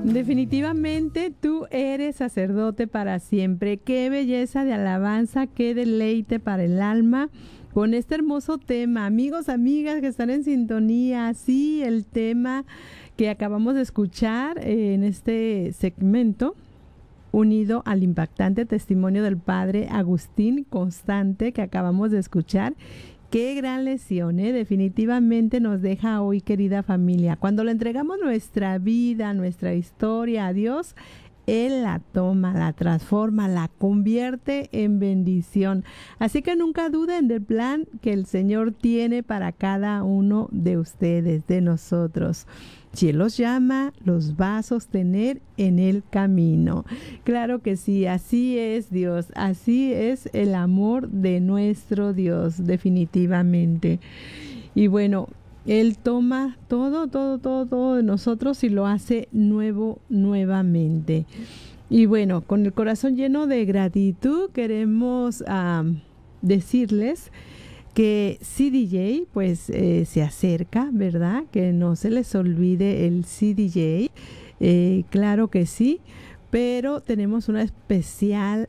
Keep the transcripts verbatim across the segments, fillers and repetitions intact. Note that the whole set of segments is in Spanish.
Definitivamente tú eres sacerdote para siempre. Qué belleza de alabanza, qué deleite para el alma con este hermoso tema. Amigos, amigas que están en sintonía, sí, el tema que acabamos de escuchar en este segmento, unido al impactante testimonio del padre Agustín Constante que acabamos de escuchar. Qué gran lección, ¿eh? Definitivamente nos deja hoy, querida familia. Cuando le entregamos nuestra vida, nuestra historia a Dios, Él la toma, la transforma, la convierte en bendición. Así que nunca duden del plan que el Señor tiene para cada uno de ustedes, de nosotros. Si Él los llama, los va a sostener en el camino. Claro que sí, así es Dios, así es el amor de nuestro Dios, definitivamente. Y bueno, Él toma todo, todo, todo, todo de nosotros y lo hace nuevo nuevamente. Y bueno, con el corazón lleno de gratitud queremos um, decirles que C D J pues eh, se acerca, ¿verdad? Que no se les olvide el C D J, eh, claro que sí, pero tenemos una especial,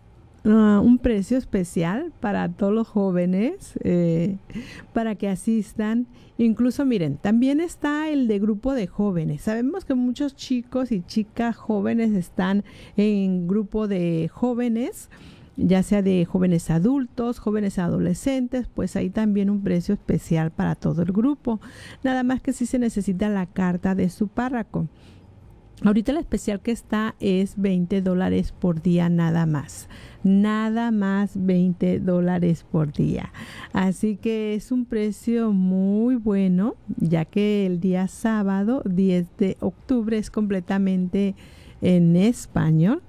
uh, un precio especial para todos los jóvenes, eh, para que asistan. Incluso miren, también está el de grupo de jóvenes. Sabemos que muchos chicos y chicas jóvenes están en grupo de jóvenes, ya sea de jóvenes adultos, jóvenes adolescentes, pues hay también un precio especial para todo el grupo. Nada más que sí se necesita la carta de su párroco. Ahorita el especial que está es veinte dólares por día nada más. Nada más veinte dólares por día. Así que es un precio muy bueno, ya que el día sábado, diez de octubre, es completamente en español.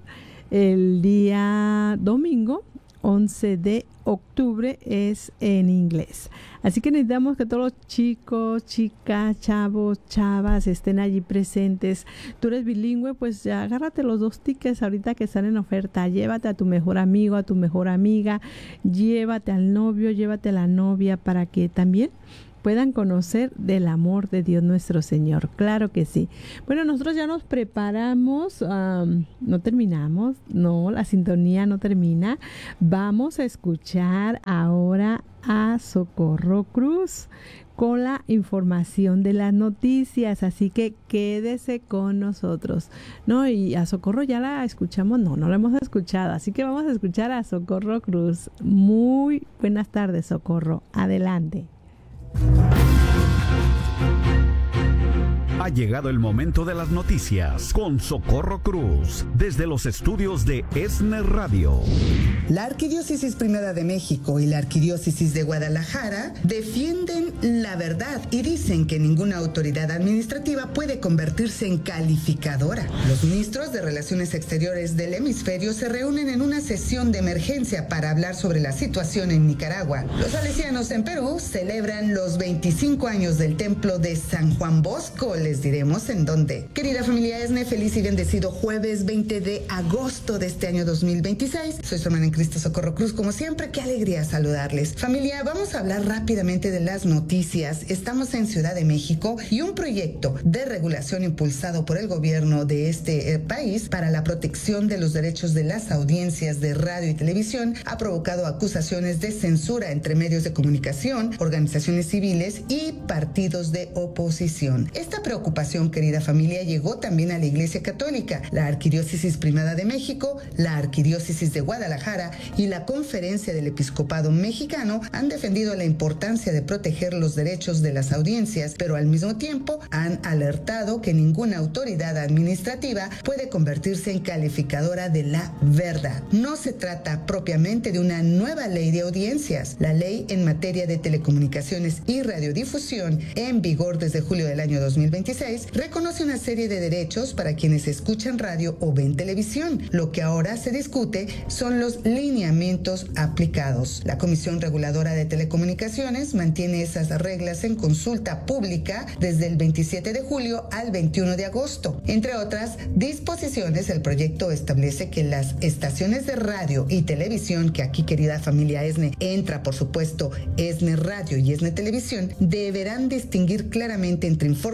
El día domingo, once de octubre, es en inglés. Así que necesitamos que todos los chicos, chicas, chavos, chavas estén allí presentes. Tú eres bilingüe, pues ya agárrate los dos tickets ahorita que están en oferta. Llévate a tu mejor amigo, a tu mejor amiga, llévate al novio, llévate a la novia para que también puedan conocer del amor de Dios nuestro Señor. Claro que sí. Bueno, nosotros ya nos preparamos, um, no terminamos, no, la sintonía no termina. Vamos a escuchar ahora a Socorro Cruz con la información de las noticias, así que quédese con nosotros. No, y a Socorro ya la escuchamos, no, no la hemos escuchado, así que vamos a escuchar a Socorro Cruz. Muy buenas tardes, Socorro. Adelante. Ha llegado el momento de las noticias con Socorro Cruz, desde los estudios de ESNE Radio. La Arquidiócesis Primada de México y la Arquidiócesis de Guadalajara defienden la verdad y dicen que ninguna autoridad administrativa puede convertirse en calificadora. Los ministros de Relaciones Exteriores del hemisferio se reúnen en una sesión de emergencia para hablar sobre la situación en Nicaragua. Los salesianos en Perú celebran los veinticinco años del templo de San Juan Bosco. Les diremos en dónde. Querida familia ESNE, feliz y bendecido jueves veinte de agosto de este año dos mil veintiséis. Soy su hermana en Cristo, Socorro Cruz. Como siempre, qué alegría saludarles. Familia, vamos a hablar rápidamente de las noticias. Estamos en Ciudad de México y un proyecto de regulación impulsado por el gobierno de este eh, país para la protección de los derechos de las audiencias de radio y televisión ha provocado acusaciones de censura entre medios de comunicación, organizaciones civiles y partidos de oposición. Esta preocupación, querida familia, llegó también a la Iglesia Católica, la Arquidiócesis Primada de México, la Arquidiócesis de Guadalajara y la Conferencia del Episcopado Mexicano han defendido la importancia de proteger los derechos de las audiencias, pero al mismo tiempo han alertado que ninguna autoridad administrativa puede convertirse en calificadora de la verdad. No se trata propiamente de una nueva ley de audiencias. La ley en materia de telecomunicaciones y radiodifusión, en vigor desde julio del año dos mil veintiséis, reconoce una serie de derechos para quienes escuchan radio o ven televisión. Lo que ahora se discute son los lineamientos aplicados. La Comisión Reguladora de Telecomunicaciones mantiene esas reglas en consulta pública desde el veintisiete de julio al veintiuno de agosto. Entre otras disposiciones, el proyecto establece que las estaciones de radio y televisión, que aquí, querida familia ESNE, entra por supuesto ESNE Radio y ESNE Televisión, deberán distinguir claramente entre información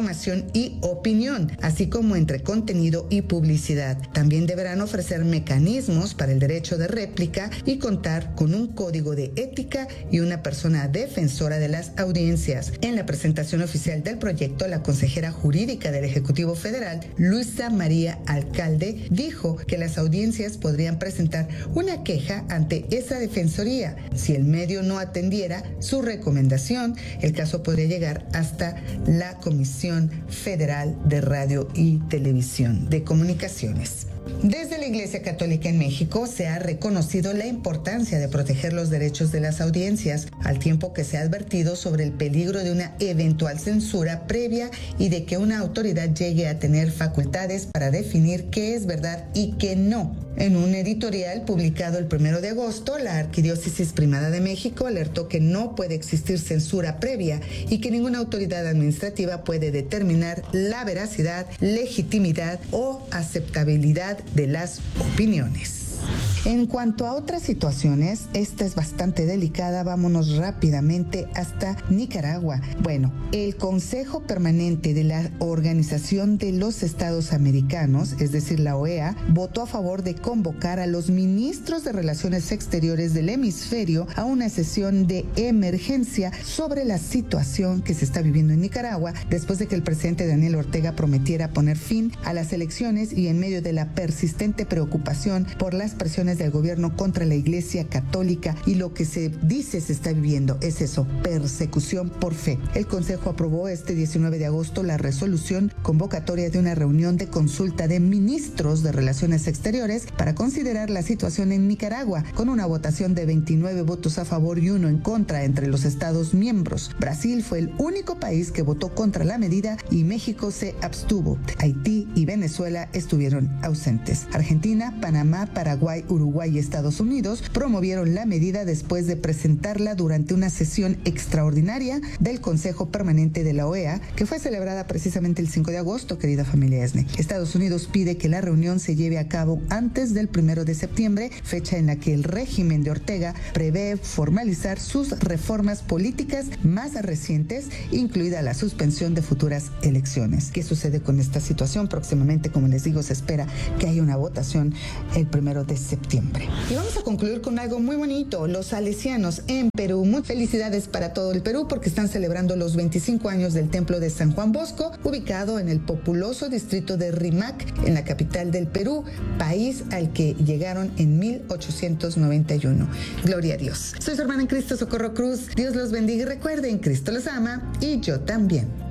y opinión, así como entre contenido y publicidad. También deberán ofrecer mecanismos para el derecho de réplica y contar con un código de ética y una persona defensora de las audiencias. En la presentación oficial del proyecto, la consejera jurídica del Ejecutivo Federal, Luisa María Alcalde, dijo que las audiencias podrían presentar una queja ante esa defensoría. Si el medio no atendiera su recomendación, el caso podría llegar hasta la Comisión Federal de Radio y Televisión de Comunicaciones. Desde la Iglesia Católica en México se ha reconocido la importancia de proteger los derechos de las audiencias, al tiempo que se ha advertido sobre el peligro de una eventual censura previa y de que una autoridad llegue a tener facultades para definir qué es verdad y qué no. En un editorial publicado el primero de agosto, la Arquidiócesis Primada de México alertó que no puede existir censura previa y que ninguna autoridad administrativa puede determinar la veracidad, legitimidad o aceptabilidad de las opiniones. En cuanto a otras situaciones, esta es bastante delicada, vámonos rápidamente hasta Nicaragua. Bueno, el Consejo Permanente de la Organización de los Estados Americanos, es decir, la O E A, votó a favor de convocar a los ministros de Relaciones Exteriores del hemisferio a una sesión de emergencia sobre la situación que se está viviendo en Nicaragua después de que el presidente Daniel Ortega prometiera poner fin a las elecciones y en medio de la persistente preocupación por las presiones del gobierno contra la Iglesia Católica y lo que se dice se está viviendo es eso, persecución por fe. El Consejo aprobó este diecinueve de agosto la resolución convocatoria de una reunión de consulta de ministros de Relaciones Exteriores para considerar la situación en Nicaragua, con una votación de veintinueve votos a favor y uno en contra entre los Estados miembros. Brasil fue el único país que votó contra la medida y México se abstuvo. Haití y Venezuela estuvieron ausentes. Argentina, Panamá, Paraguay, Uruguay y Estados Unidos promovieron la medida después de presentarla durante una sesión extraordinaria del Consejo Permanente de la O E A, que fue celebrada precisamente el cinco de agosto, querida familia ESNE. Estados Unidos pide que la reunión se lleve a cabo antes del primero de septiembre, fecha en la que el régimen de Ortega prevé formalizar sus reformas políticas más recientes, incluida la suspensión de futuras elecciones. ¿Qué sucede con esta situación? Próximamente, como les digo, se espera que haya una votación el primero de septiembre. Y vamos a concluir con algo muy bonito. Los salesianos en Perú, muy felicidades para todo el Perú porque están celebrando los veinticinco años del Templo de San Juan Bosco, ubicado en el populoso distrito de Rímac, en la capital del Perú, país al que llegaron en mil ochocientos noventa y uno. Gloria a Dios. Soy su hermana en Cristo, Socorro Cruz. Dios los bendiga y recuerden, Cristo los ama y yo también.